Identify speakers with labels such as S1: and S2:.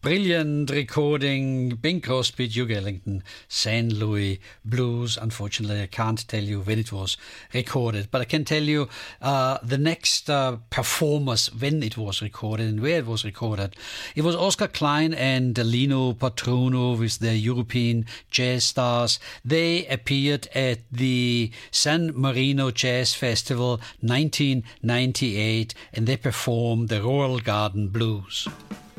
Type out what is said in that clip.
S1: Brilliant recording, Bing Crosby, Duke Ellington, St. Louis Blues. Unfortunately, I can't tell you when it was recorded, but I can tell you the next performers when it was recorded and where it was recorded. It was Oscar Klein and Lino Patruno with their European jazz stars. They appeared at the San Marino Jazz Festival 1998 and they performed the Royal Garden Blues.